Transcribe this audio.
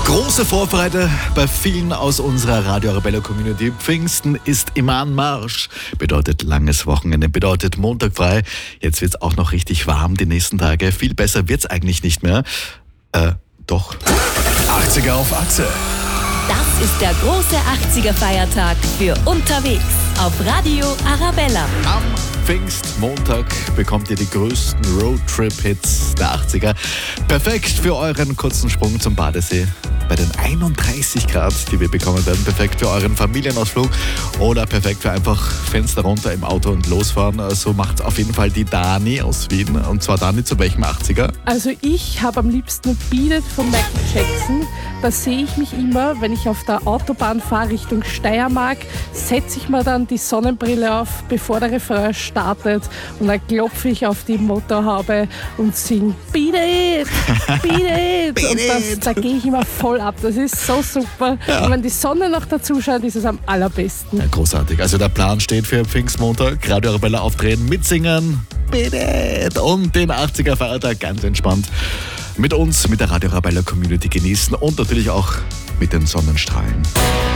Große Vorfreude bei vielen aus unserer Radio Arabella Community. Pfingsten ist im Anmarsch. Bedeutet langes Wochenende, bedeutet Montag frei. Jetzt wird's auch noch richtig warm die nächsten Tage. Viel besser wird's eigentlich nicht mehr. Doch. 80er auf Achse. Das ist der große 80er-Feiertag für unterwegs auf Radio Arabella. Am Pfingstmontag bekommt ihr die größten Roadtrip-Hits der 80er. Perfekt für euren kurzen Sprung zum Badesee. Bei den 31 Grad, die wir bekommen werden. Perfekt für euren Familienausflug oder perfekt für einfach Fenster runter im Auto und losfahren. So macht auf jeden Fall die Dani aus Wien. Und zwar Dani, zu welchem 80er? Also ich habe am liebsten Beat It von Michael Jackson. Da sehe ich mich immer, wenn ich auf der Autobahn fahre Richtung Steiermark, setze ich mir dann die Sonnenbrille auf, bevor der Refrain startet, und dann klopfe ich auf die Motorhaube und singe Beat It, Beat It. Und da gehe ich immer voll ab. Das ist so super. Ja. Und wenn die Sonne noch dazu scheint, ist es am allerbesten. Ja, großartig. Also der Plan steht für Pfingstmontag. Radio Arabella aufdrehen, mitsingen, Beat It, und den 80er-Feiertag ganz entspannt mit uns, mit der Radio Arabella Community genießen und natürlich auch mit den Sonnenstrahlen.